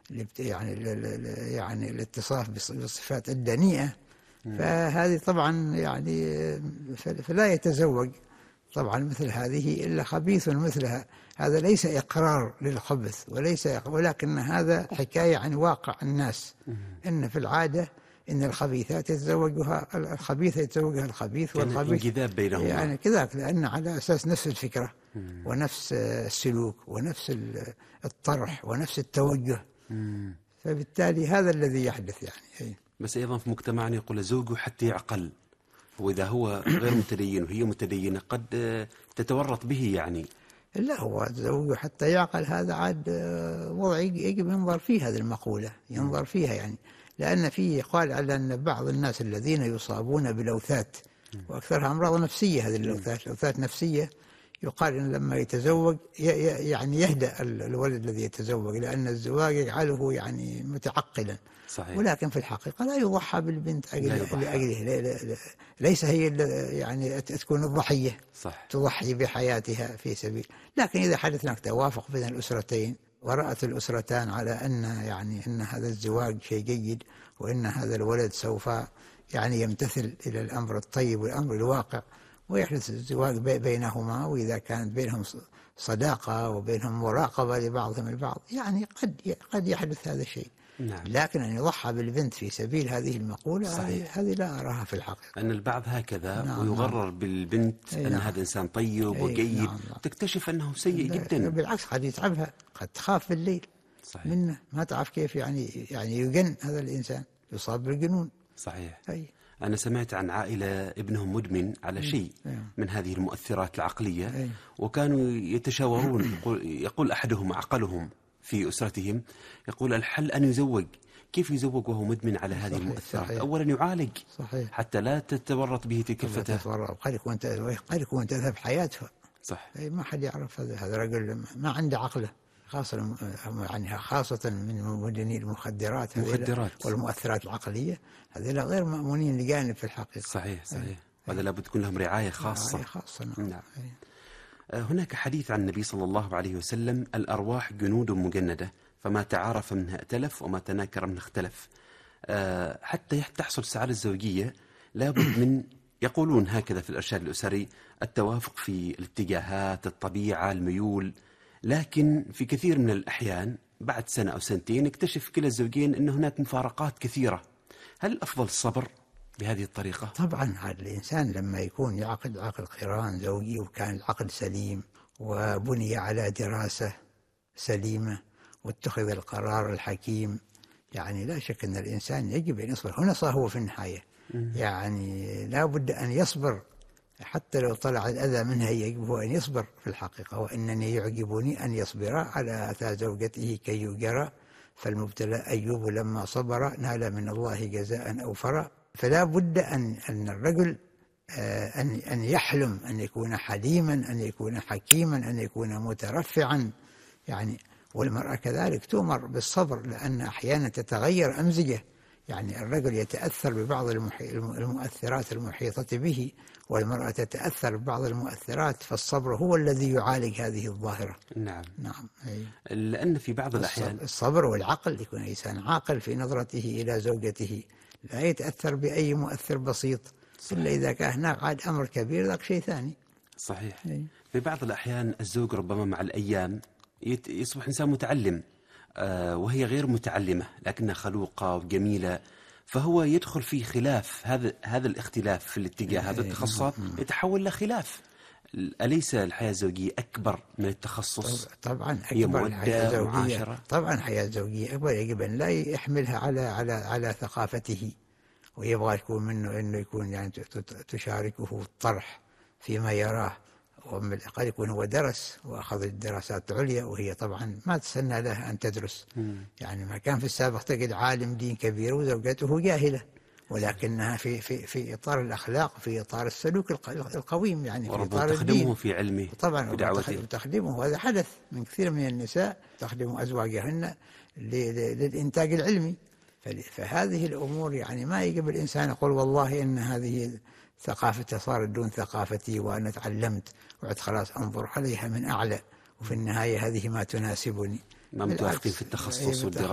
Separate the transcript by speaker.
Speaker 1: يعني الاتصاف بالصفات الدنيئة، فهذه طبعا يعني فلا يتزوج طبعا مثل هذه إلا خبيث مثلها. هذا ليس إقرار للخبث ولكن هذا حكاية عن واقع الناس، إن في العادة إن الخبيثات يتزوجها الخبيث يتزوجها الخبيث، والخبيث
Speaker 2: انجذاب بينهما
Speaker 1: يعني كذاك، لأن على أساس نفس الفكرة ونفس السلوك ونفس الطرح ونفس التوجه، فبالتالي هذا الذي يحدث يعني.
Speaker 2: بس أيضا في مجتمعنا يقول زوجه حتى يعقل، وإذا هو غير متدين وهي متدينة قد تتورط به يعني.
Speaker 1: لا، هو زوجه حتى يعقل هذا عاد وضع يجب ينظر فيه، هذه المقولة ينظر فيها يعني، لأن فيه قال على أن بعض الناس الذين يصابون بلوثات وأكثرها أمراض نفسية، هذه لوثات نفسية، يقال إن لما يتزوج يعني يهدأ الولد الذي يتزوج، لأن الزواج يجعله يعني متعقلا.
Speaker 2: صحيح.
Speaker 1: ولكن في الحقيقة لا يضحى بالبنت لأجله، ليس هي يعني تكون الضحية.
Speaker 2: صح.
Speaker 1: تضحي بحياتها في سبيل. لكن إذا حدث هناك توافق بين الأسرتين ورأت الأسرتان على أن هذا الزواج شيء جيد، وأن هذا الولد سوف يعني يمتثل إلى الأمر الطيب والأمر الواقع، ويحدث الزواج بينهما، وإذا كانت بينهم صداقة وبينهم مراقبة لبعضهم البعض، يعني قد يحدث هذا الشيء.
Speaker 2: نعم.
Speaker 1: لكن أن يضحى بالبنت في سبيل هذه المقولة، هذه لا أراها في الحقيقة.
Speaker 2: أن البعض هكذا.
Speaker 1: نعم.
Speaker 2: ويغرر بالبنت أن هذا إنسان طيب وجيد.
Speaker 1: نعم.
Speaker 2: تكتشف أنه سيء جدا.
Speaker 1: بالعكس قد يتعبها، قد تخاف بالليل.
Speaker 2: صحيح.
Speaker 1: منه ما تعرف كيف يعني يجن هذا الإنسان، يصاب بالجنون.
Speaker 2: صحيح.
Speaker 1: أنا
Speaker 2: سمعت عن عائلة ابنهم مدمن على شيء من هذه المؤثرات العقلية. وكانوا يتشاورون، يقول أحدهم عقلهم في أسرتهم، يقول الحل أن يزوج. كيف يزوج وهو مدمن على هذه المؤثرات؟ أولا يعالج.
Speaker 1: صحيح.
Speaker 2: حتى لا تتورط به تلك الفتاة.
Speaker 1: قد يكون تذهب حياته.
Speaker 2: صح.
Speaker 1: ما حد يعرف هذا رجل ما عنده عقله، خاصة من مدمني المخدرات والمؤثرات العقلية، هذول غير مأمونين لجانب في الحقيقة.
Speaker 2: صحيح. وهذا لابد تكون لهم رعاية خاصة. نعم. هناك حديث عن النبي صلى الله عليه وسلم: الأرواح جنود مجندة، فما تعارف منها ائتلف وما تناكر منها اختلف. حتى تحصل السعادة الزوجية لابد من، يقولون هكذا في الإرشاد الأسري، التوافق في الاتجاهات، الطبيعة، الميول. لكن في كثير من الأحيان بعد سنة أو سنتين يكتشف كلا الزوجين أن هناك مفارقات كثيرة. هل الأفضل الصبر بهذه الطريقة؟
Speaker 1: طبعا هذا الإنسان لما يكون يعقد عقد قران زوجي وكان العقد سليم وبني على دراسة سليمة واتخذ القرار الحكيم، يعني لا شك أن الإنسان يجب أن يصبر. هنا هو في النهاية يعني لا بد أن يصبر، حتى لو طلع الأذى منها يجب أن يصبر في الحقيقة. وإنني يعجبني أن يصبر على أثى زوجته كي يجرى، فالمبتلى أيوب لما صبر نال من الله جزاء أوفرا. فلا بد أن الرجل أن يحلم، أن يكون حليما، أن يكون حكيما، أن يكون مترفعا يعني. والمرأة كذلك تؤمر بالصبر، لأن أحيانا تتغير أمزجة، يعني الرجل يتأثر ببعض المؤثرات المحيطة به، والمرأة تتأثر ببعض المؤثرات، فالصبر هو الذي يعالج هذه الظاهرة.
Speaker 2: نعم.
Speaker 1: لأن
Speaker 2: في بعض الأحيان
Speaker 1: الصبر والعقل، يكون إنسان عاقل في نظرته إلى زوجته، لا يتأثر بأي مؤثر بسيط. صحيح. إلا إذا كان هناك عاد أمر كبير ذاك شيء ثاني.
Speaker 2: صحيح. في بعض الأحيان الزوج ربما مع الأيام يصبح إنسان متعلم، وهي غير متعلمة لكنها خلوقة وجميلة، فهو يدخل في خلاف. هذا الاختلاف في الاتجاه، هذا التخصصات يتحول لخلاف. أليس الحياة الزوجية أكبر من التخصص؟
Speaker 1: طبعا أكبر. الحياة الزوجية طبعا الحياة الزوجية أكبر، يجب أن لا يحملها على ثقافته، ويبغى يكون منه أنه يكون يعني تشاركه الطرح فيما يراه. قد يكون هو درس وأخذ الدراسات العليا، وهي طبعا ما تسنى له أن تدرس. يعني ما كان في السابق تجد عالم دين كبير وزوجته جاهلة، ولكنها في إطار الأخلاق، في إطار السلوك القويم، يعني في إطار الدين.
Speaker 2: تخدمه في علمه
Speaker 1: طبعا
Speaker 2: في دعوته.
Speaker 1: تخدمه، هذا حدث من كثير من النساء تخدم أزواجهن للإنتاج العلمي. فهذه الأمور يعني ما يجب الإنسان يقول والله إن هذه ثقافته صارت دون ثقافتي وأنا تعلمت وعد خلاص أنظر عليها من أعلى، وفي النهاية هذه ما تناسبني.
Speaker 2: ما متوافقين في التخصص والدراسة.